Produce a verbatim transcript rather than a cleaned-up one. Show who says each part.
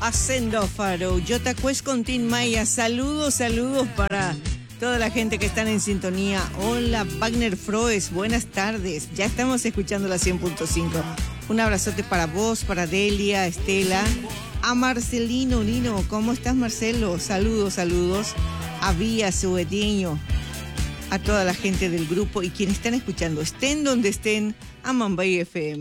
Speaker 1: Hacendo Faro, Yotacues con Tin Maya. Saludos, saludos para toda la gente que están en sintonía. Hola, Wagner Froes, buenas tardes. Ya estamos escuchando la cien punto cinco. Un abrazote para vos, para Delia, Estela. A Marcelino, Nino, ¿cómo estás, Marcelo? Saludos, saludos. A Vía, Sueteño. A toda la gente del grupo y quienes están escuchando, estén donde estén, a Mambay F M.